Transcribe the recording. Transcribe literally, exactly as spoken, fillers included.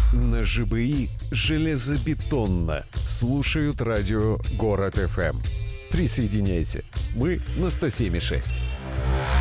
На ЖБИ железобетонно слушают радио Город эф эм. Присоединяйся. Мы на сто семь и шесть.